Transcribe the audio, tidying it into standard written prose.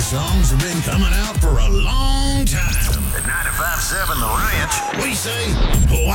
songs have been coming out for a long time. At 95.7 The Ranch. We say,